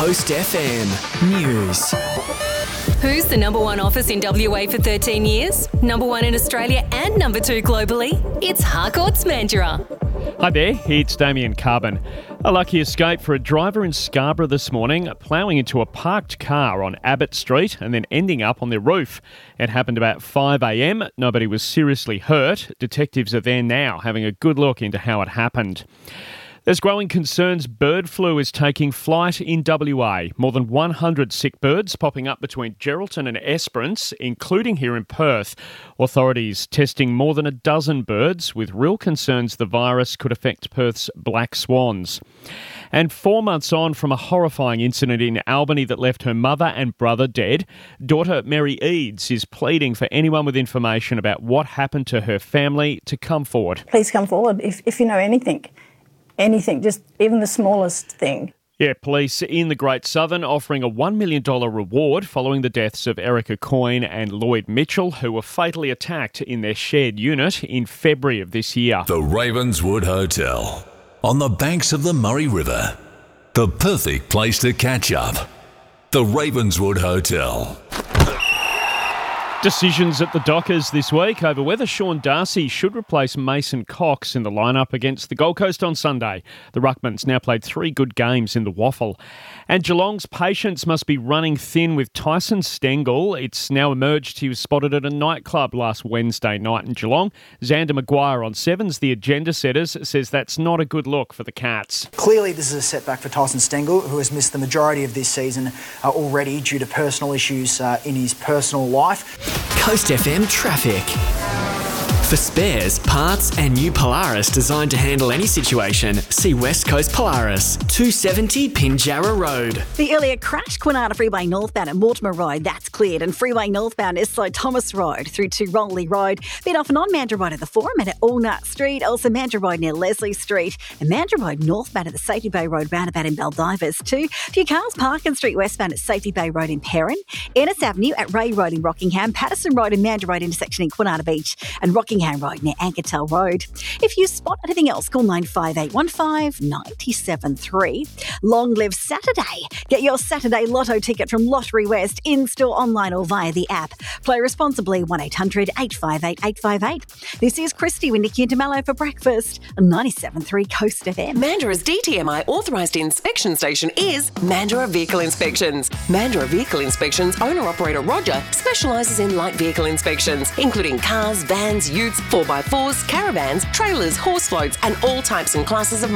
Coast FM News. Who's the number one office in WA for 13 years? Number one in Australia and number two globally? It's Harcourt's Mandurah. Hi there, it's Damien Carbon. A lucky escape for a driver in Scarborough this morning, ploughing into a parked car on Abbott Street and then ending up on their roof. It happened about 5 a.m. Nobody was seriously hurt. Detectives are there now having a good look into how it happened. There's growing concerns bird flu is taking flight in WA. More than 100 sick birds popping up between Geraldton and Esperance, including here in Perth. Authorities testing more than a dozen birds with real concerns the virus could affect Perth's black swans. And 4 months on from a horrifying incident in Albany that left her mother and brother dead, daughter Mary Eads is pleading for anyone with information about what happened to her family to come forward. Please come forward if you know anything. Anything, just even the smallest thing. Yeah, police in the Great Southern offering a $1 million reward following the deaths of Erica Coyne and Lloyd Mitchell, who were fatally attacked in their shared unit in February of this year. The Ravenswood Hotel, on the banks of the Murray River. The perfect place to catch up. The Ravenswood Hotel. Decisions at the Dockers this week over whether Sean Darcy should replace Mason Cox in the lineup against the Gold Coast on Sunday. The Ruckmans now played 3 good games in the Waffle. And Geelong's patience must be running thin with Tyson Stengel. It's now emerged he was spotted at a nightclub last Wednesday night in Geelong. Xander Maguire on Sevens, the agenda setters, says that's not a good look for the Cats. Clearly this is a setback for Tyson Stengel, who has missed the majority of this season already due to personal issues in his personal life. Coast FM traffic. For spares, parts and new Polaris designed to handle any situation, see West Coast Polaris, 270 Pinjarra Road. The earlier crash, Kwinana Freeway northbound at Mortimer Road, that's cleared, and Freeway northbound is Slow Thomas Road through to Rowley Road. Bit off and on Mandurah Road at the Forum and at Allnut Street, also Mandurah Road near Leslie Street, and Mandurah Road northbound at the Safety Bay Road roundabout in Baldivis too. Few cars Parkin Street westbound at Safety Bay Road in Perrin, Ennis Avenue at Ray Road in Rockingham, Patterson Road and Mandurah Road intersection in Kwinana Beach, and Rockingham Road near Ankertel Road. If you spot anything else, call 95815 973. Long live Saturday. Get your Saturday Lotto ticket from Lottery West, in-store, online or via the app. Play responsibly, 1800 858 858. This is Christy with Nikki and DeMello for breakfast on 97.3 Coast FM. Mandurah's DTMI authorised inspection station is Mandurah Vehicle Inspections. Mandurah Vehicle Inspections owner-operator Roger specialises in light vehicle inspections, including cars, vans, utes, 4x4s, caravans, trailers, horse floats and all types and classes of